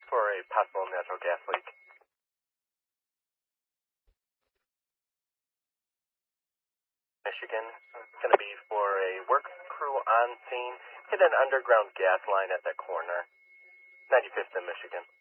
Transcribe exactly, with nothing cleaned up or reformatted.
for a possible natural gas leak. Michigan. It's going to be for a work crew on scene. Hit an underground gas line at that corner. ninety-fifth in Michigan.